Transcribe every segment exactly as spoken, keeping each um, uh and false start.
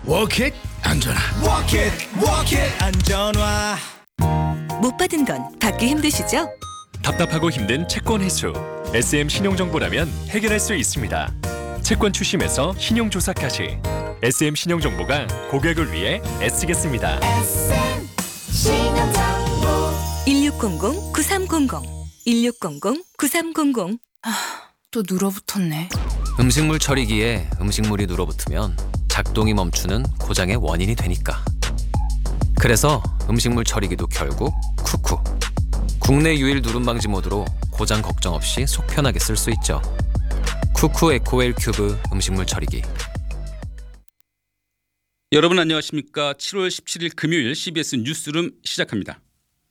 Walk it 안전화. Walk it, walk it, 안전화. 못 받은 건 받기 힘드시죠? 답답하고 힘든 채권 회수. 에스엠 신용정보라면 해결할 수 있습니다. 채권 추심에서 신용조사까지. 에스엠 신용정보가 고객을 위해 애쓰겠습니다. 에스엠 신용정보 일육공공 구삼공공 일육공공 구삼공공. 또 눌어붙었네. 음식물 처리기에 음식물이 눌어붙으면 작동이 멈추는 고장의 원인이 되니까. 그래서 음식물 처리기도 결국 쿠쿠. 국내 유일 누름 방지 모드로 고장 걱정 없이 속 편하게 쓸 수 있죠. 쿠쿠 에코웰 큐브 음식물 처리기. 여러분 안녕하십니까? 칠월 십칠일 금요일 씨비에스 뉴스룸 시작합니다.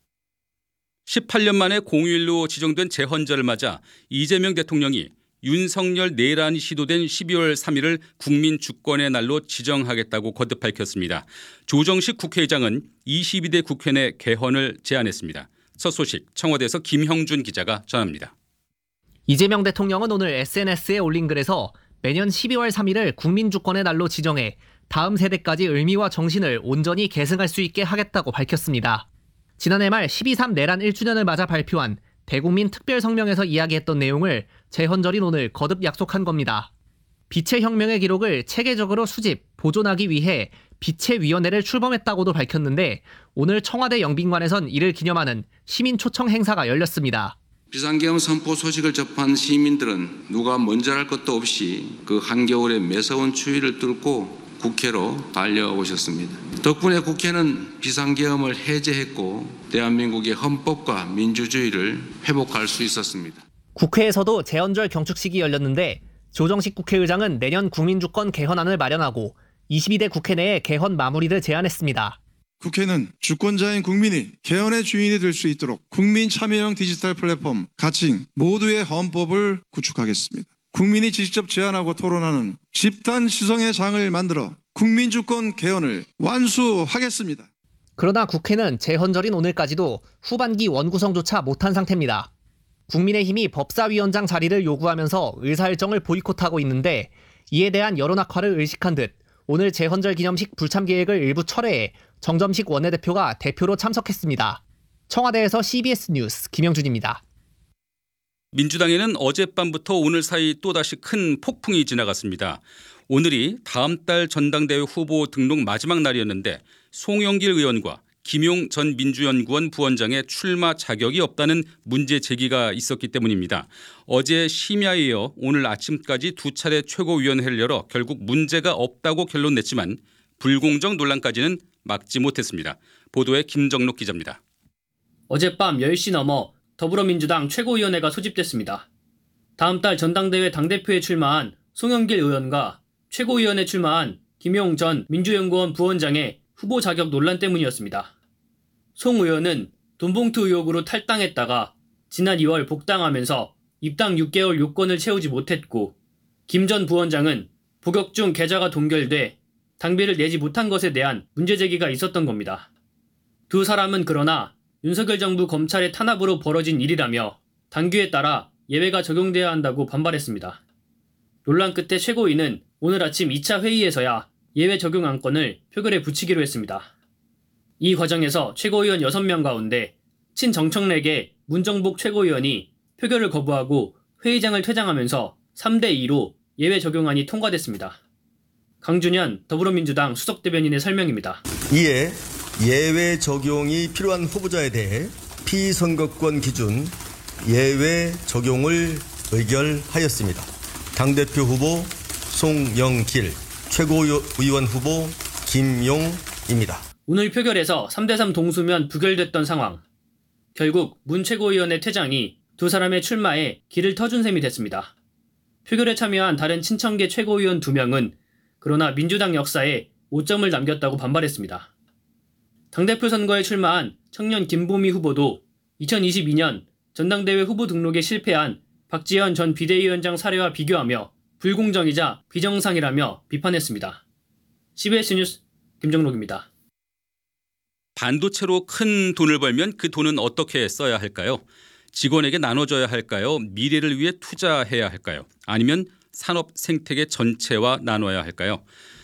십팔 년 만에 공휴일로 지정된 재헌절을 맞아 이재명 대통령이 윤석열 내란이 시도된 십이월 삼일을 국민 주권의 날로 지정하겠다고 거듭 밝혔습니다. 조정식 국회의장은 이십이 대 국회 내 개헌을 제안했습니다. 첫 소식 청와대에서 김형준 기자가 전합니다. 이재명 대통령은 오늘 에스엔에스에 올린 글에서 매년 십이월 삼일을 국민 주권의 날로 지정해 다음 세대까지 의미와 정신을 온전히 계승할 수 있게 하겠다고 밝혔습니다. 지난해 말 십이 삼 내란 일 주년을 맞아 발표한 대국민 특별성명에서 이야기했던 내용을 재헌절인 오늘 거듭 약속한 겁니다. 빛의 혁명의 기록을 체계적으로 수집, 보존하기 위해 빛의 위원회를 출범했다고도 밝혔는데 오늘 청와대 영빈관에선 이를 기념하는 시민 초청 행사가 열렸습니다. 비상계엄 선포 소식을 접한 시민들은 누가 먼저 할 것도 없이 그 한겨울의 매서운 추위를 뚫고 국회로 달려오셨습니다. 덕분에 국회는 비상계엄을 해제했고 대한민국의 헌법과 민주주의를 회복할 수 있었습니다. 국회에서도 재헌절 경축식이 열렸는데 조정식 국회의장은 내년 국민주권 개헌안을 마련하고 이십이 대 국회 내에 개헌 마무리를 제안했습니다. 국회는 주권자인 국민이 개헌의 주인이 될 수 있도록 국민 참여형 디지털 플랫폼 가칭 모두의 헌법을 구축하겠습니다. 국민이 직접 제안하고 토론하는 집단 시성의 장을 만들어 국민주권 개헌을 완수하겠습니다. 그러나 국회는 재헌절인 오늘까지도 후반기 원구성조차 못한 상태입니다. 국민의힘이 법사위원장 자리를 요구하면서 의사일정을 보이콧하고 있는데 이에 대한 여론 악화를 의식한 듯 오늘 재헌절 기념식 불참 계획을 일부 철회해 정점식 원내대표가 대표로 참석했습니다. 청와대에서 씨비에스 뉴스 김영준입니다. 민주당에는 어젯밤부터 오늘 사이 또다시 큰 폭풍이 지나갔습니다. 오늘이 다음 달 전당대회 후보 등록 마지막 날이었는데 송영길 의원과 김용 전 민주연구원 부원장의 출마 자격이 없다는 문제 제기가 있었기 때문입니다. 어제 심야에 이어 오늘 아침까지 두 차례 최고위원회를 열어 결국 문제가 없다고 결론 냈지만 불공정 논란까지는 막지 못했습니다. 보도에 김정록 기자입니다. 어젯밤 열 시 넘어 더불어민주당 최고위원회가 소집됐습니다. 다음 달 전당대회 당대표에 출마한 송영길 의원과 최고위원에 출마한 김용 전 민주연구원 부원장의 후보 자격 논란 때문이었습니다. 송 의원은 돈봉투 의혹으로 탈당했다가 지난 이월 복당하면서 입당 육 개월 요건을 채우지 못했고 김 전 부원장은 복역 중 계좌가 동결돼 당비를 내지 못한 것에 대한 문제 제기가 있었던 겁니다. 두 사람은 그러나 윤석열 정부 검찰의 탄압으로 벌어진 일이라며 당규에 따라 예외가 적용돼야 한다고 반발했습니다. 논란 끝에 최고위는 오늘 아침 이 차 회의에서야 예외 적용 안건을 표결에 붙이기로 했습니다. 이 과정에서 최고위원 여섯 명 가운데 친정청래계 문정복 최고위원이 표결을 거부하고 회의장을 퇴장하면서 삼 대 이로 예외 적용안이 통과됐습니다. 강준현 더불어민주당 수석대변인의 설명입니다. 이에 예외 적용이 필요한 후보자에 대해 피선거권 기준 예외 적용을 의결하였습니다. 당대표 후보 송영길, 최고위원 후보 김용입니다. 오늘 표결에서 삼 대 삼 동수면 부결됐던 상황. 결국 문 최고위원의 퇴장이 두 사람의 출마에 길을 터준 셈이 됐습니다. 표결에 참여한 다른 친청계 최고위원 두 명은 그러나 민주당 역사에 오점을 남겼다고 반발했습니다. 당대표 선거에 출마한 청년 김보미 후보도 이천이십이 년 전당대회 후보 등록에 실패한 박지원 전 비대위원장 사례와 비교하며 불공정이자 비정상이라며 비판했습니다. 씨비에스 뉴스 김정록입니다. 반도체로 큰 돈을 벌면 그 돈은 어떻게 써야 할까요? 직원에게 나눠줘야 할까요? 미래를 위해 투자해야 할까요? 아니면 산업 생태계 전체와 나눠야 할까요?